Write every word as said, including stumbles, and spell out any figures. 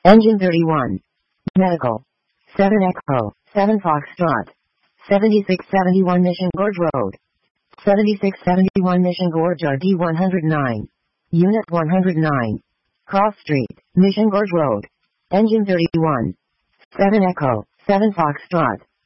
Engine thirty-one. Medical. seven Echo, seven Foxtrot. seventy-six seventy-one Mission Gorge Road. seventy-six seventy-one Mission Gorge R D one hundred nine. Unit one hundred nine. Cross Street, Mission Gorge Road. Engine thirty-one. seven Echo, seven Foxtrot.